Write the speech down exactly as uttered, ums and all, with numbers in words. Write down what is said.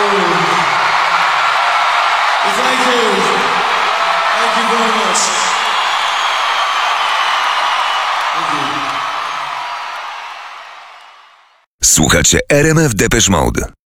Thank you. Thank you very much. Thank you. Słuchacie R M F Depeche Mode.